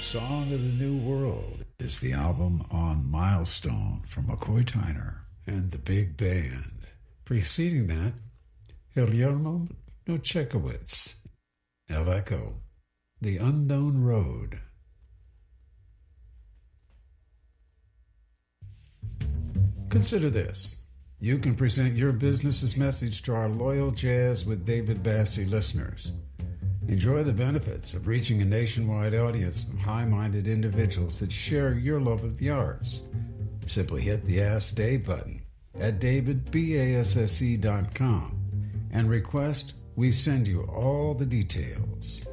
Song of the New World is the album on Milestone from McCoy Tyner and the Big Band. Preceding that, Guillermo Nochekowitz, El Echo, The Unknown Road. Consider this. You can present your business's message to our loyal Jazz with David Bassie listeners. Enjoy the benefits of reaching a nationwide audience of high-minded individuals that share your love of the arts. Simply hit the Ask Dave button at davidbasse.com and request we send you all the details.